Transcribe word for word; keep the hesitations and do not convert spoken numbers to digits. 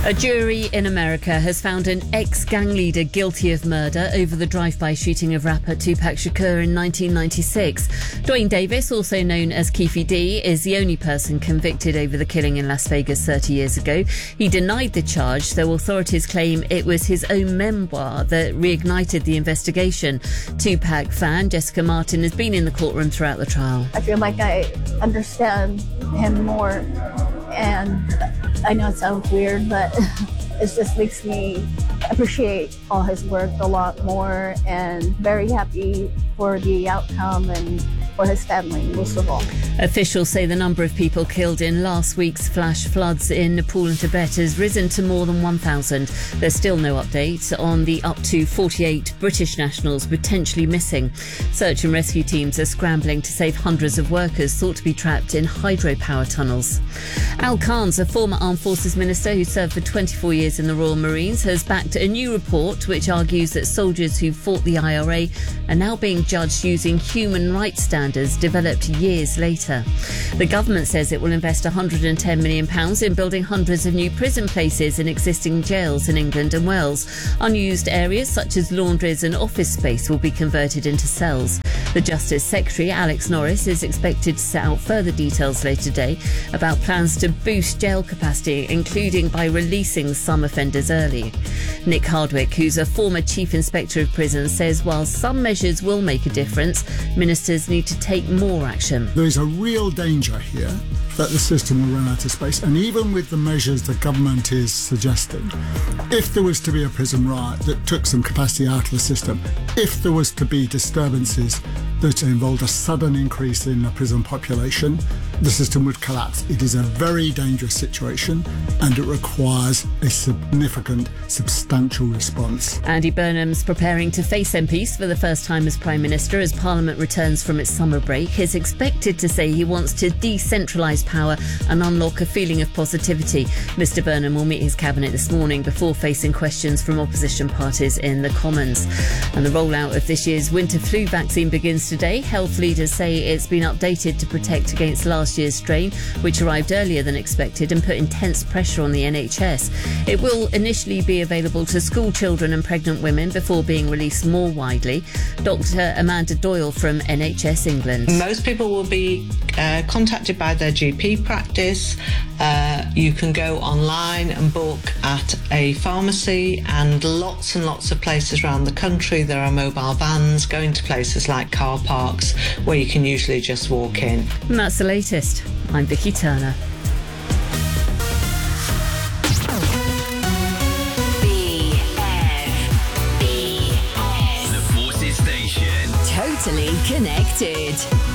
A jury in America has found an ex-gang leader guilty of murder over the drive-by shooting of rapper Tupac Shakur in nineteen ninety-six. Dwayne Davis, also known as Keefe D, is the only person convicted over the killing in Las Vegas thirty years ago. He denied the charge, though authorities claim it was his own memoir that reignited the investigation. Tupac fan Jessica Martin has been in the courtroom throughout the trial. I feel like I understand him more, and I know it sounds weird, but it just makes me appreciate all his work a lot more, and very happy for the outcome and for his family, most of all. Officials say the number of people killed in last week's flash floods in Nepal and Tibet has risen to more than one thousand. There's still no update on the up to forty-eight British nationals potentially missing. Search and rescue teams are scrambling to save hundreds of workers thought to be trapped in hydropower tunnels. Al Khan's, a former Armed Forces minister who served for twenty-four years in the Royal Marines, has backed a new report which argues that soldiers who fought the I R A are now being judged using human rights standards developed years later. The government says it will invest one hundred ten million pounds in building hundreds of new prison places in existing jails in England and Wales. Unused areas such as laundries and office space will be converted into cells. The Justice Secretary, Alex Norris, is expected to set out further details later today about plans to boost jail capacity, including by releasing some offenders early. Nick Hardwick, who's a former Chief Inspector of Prisons, says while some measures will make a difference, ministers need to take more action. There is a real danger here that the system will run out of space, and even with the measures the government is suggesting, if there was to be a prison riot that took some capacity out of the system, if there was to be disturbances that involved a sudden increase in the prison population, the system would collapse. It is a very dangerous situation, and it requires a significant, substantial response. Andy Burnham's preparing to face M Ps for the first time as Prime Minister as Parliament returns from its summer break. He's expected to say he wants to decentralise power and unlock a feeling of positivity. Mister Burnham will meet his cabinet this morning before facing questions from opposition parties in the Commons. And the rollout of this year's winter flu vaccine begins today. Health leaders say it's been updated to protect against last year's strain, which arrived earlier than expected and put intense pressure on the N H S. It will initially be available to school children and pregnant women before being released more widely. Doctor Amanda Doyle from N H S England. Most people will be uh, contacted by their G P practice. Uh, you can go online and book at a pharmacy, and lots and lots of places around the country there are mobile vans going to places like car parks where you can usually just walk in. And that's the latest. I'm Vicky Turner. B F B S. The Forces Station. Totally connected.